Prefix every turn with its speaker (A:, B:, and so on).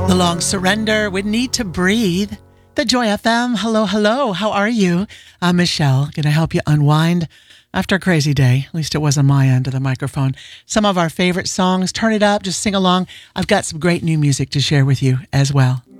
A: The Long Surrender with Need to Breathe. The Joy FM. Hello, hello. How are you? I'm Michelle. Going to help you unwind after a crazy day. At least it was on my end of the microphone. Some of our favorite songs. Turn it up. Just sing along. I've got some great new music to share with you as well.